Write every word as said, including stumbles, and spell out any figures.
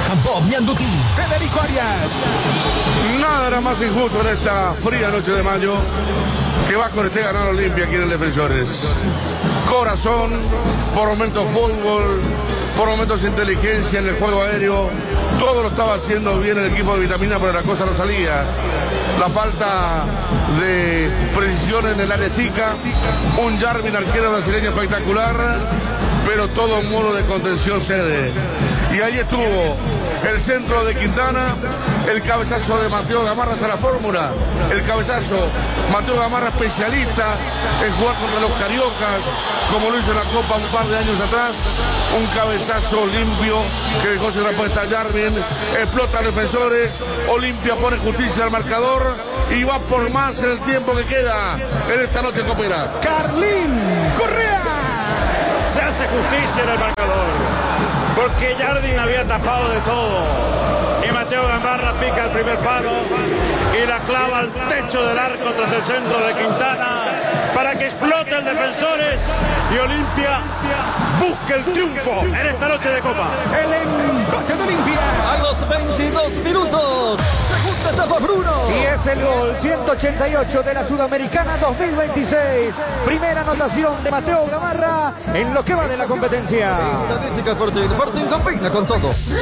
Bob Ñanduti. Federico Arias. Nada era más injusto en esta fría noche de mayo que Vasco le esté ganando a Olimpia aquí en el Defensores. Corazón, por momentos fútbol, por momentos inteligencia en el juego aéreo. Todo lo estaba haciendo bien el equipo de Vitamina, pero la cosa no salía. La falta de precisión en el área chica. Un Yarvin arquero brasileño espectacular, pero todo un muro de contención cede. Y ahí estuvo el centro de Quintana, el cabezazo de Mateo Gamarra a la fórmula. El cabezazo, Mateo Gamarra especialista en jugar contra los cariocas, como lo hizo en la Copa un par de años atrás. Un cabezazo limpio que dejó sin respuesta a Yarvin. Explota a Defensores. Olimpia pone justicia al marcador y va por más en el tiempo que queda en esta noche copera. Carlín Correa. Se hace justicia en el marcador, porque Yarvin había tapado de todo. Y Mateo Gamarra pica el primer palo y la clava al techo del arco tras el centro de Quintana para que explote el Defensores y Olimpia busque el triunfo en esta noche de Copa. El empate de Olimpia. A los veintidós minutos. Segunda etapa, Bruno. Y es el gol ciento ochenta y ocho de la Sudamericana dos mil veintiséis. Primera anotación de Mateo Gamarra en lo que va de la competencia. Estadística Fortín. Fortín combina con todo.